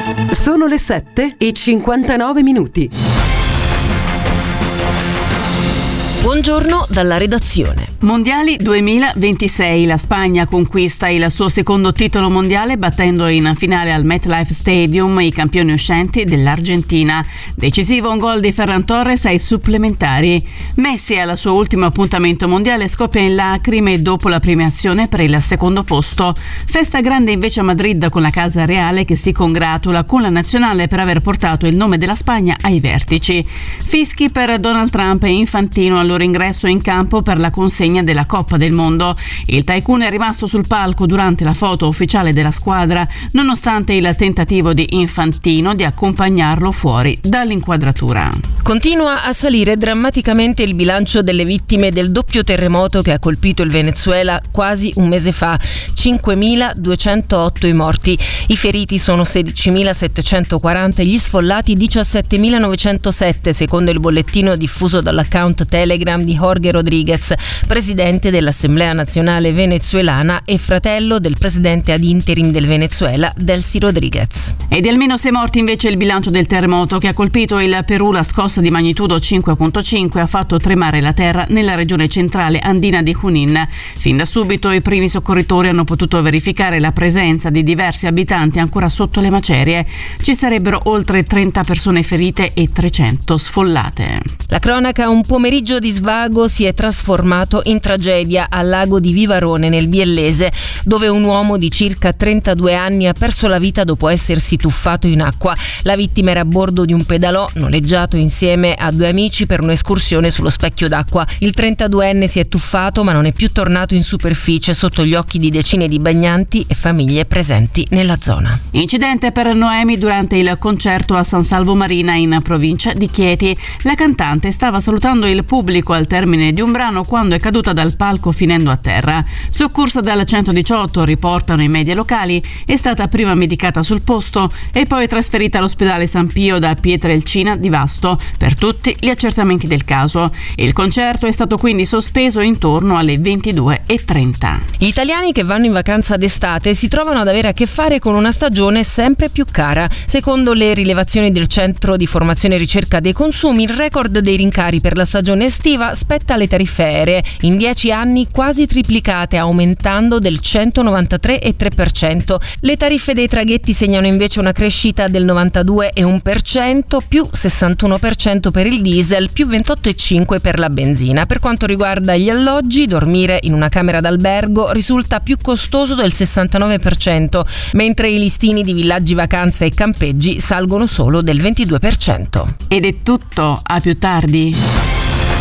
Sono le 7:59. Buongiorno dalla redazione. Mondiali 2026. La Spagna conquista il suo secondo titolo mondiale battendo in finale al MetLife Stadium i campioni uscenti dell'Argentina. Decisivo un gol di Ferran Torres ai supplementari. Messi al suo ultimo appuntamento mondiale scoppia in lacrime dopo la premiazione per il secondo posto. Festa grande invece a Madrid con la Casa Reale che si congratula con la nazionale per aver portato il nome della Spagna ai vertici. Fischi per Donald Trump e Infantino al loro ingresso in campo per la consegna della Coppa del Mondo. Il tycoon è rimasto sul palco durante la foto ufficiale della squadra, nonostante il tentativo di Infantino di accompagnarlo fuori dall'inquadratura. Continua a salire drammaticamente il bilancio delle vittime del doppio terremoto che ha colpito il Venezuela quasi un mese fa. 5.208 i morti. I feriti sono 16.740 e gli sfollati 17.907, secondo il bollettino diffuso dall'account Telegram di Jorge Rodríguez, presidente dell'Assemblea Nazionale Venezuelana e fratello del presidente ad interim del Venezuela, Delcy Rodríguez. E di almeno 6 morti invece il bilancio del terremoto che ha colpito il Perù. La scossa di magnitudo 5.5 ha fatto tremare la terra nella regione centrale andina di Junín. Fin da subito i primi soccorritori hanno potuto verificare la presenza di diversi abitanti ancora sotto le macerie. Ci sarebbero oltre 30 persone ferite e 300 sfollate. La cronaca: un pomeriggio di svago si è trasformato in tragedia al lago di Vivarone nel Biellese, dove un uomo di circa 32 anni ha perso la vita dopo essersi tuffato in acqua. La vittima era a bordo di un pedalò noleggiato insieme a 2 amici per un'escursione sullo specchio d'acqua. Il 32enne si è tuffato ma non è più tornato in superficie sotto gli occhi di decine di bagnanti e famiglie presenti nella zona. Incidente per Noemi durante il concerto a San Salvo Marina in provincia di Chieti. La cantante stava salutando il pubblico al termine di un brano quando è caduta dal palco finendo a terra. Soccorsa dal 118, riportano i media locali, è stata prima medicata sul posto e poi trasferita all'ospedale San Pio da Pietrelcina di Vasto per tutti gli accertamenti del caso. Il concerto è stato quindi sospeso intorno alle 22:30. Gli italiani che vanno in vacanza d'estate si trovano ad avere a che fare con una stagione sempre più cara. Secondo le rilevazioni del Centro di Formazione e Ricerca dei Consumi, il record dei rincari per la stagione estiva spetta alle tariffe aeree, in 10 anni quasi triplicate, aumentando del 193,3%. Le tariffe dei traghetti segnano invece una crescita del 92,1%, più 61% per il diesel, più 28,5% per la benzina. Per quanto riguarda gli alloggi, dormire in una camera d'albergo risulta più costoso del 69%, mentre i listini di villaggi vacanza e campeggi salgono solo del 22%. Ed è tutto, a più tardi.